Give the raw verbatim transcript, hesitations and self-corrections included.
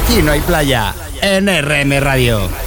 Aquí no hay playa, en R M Radio.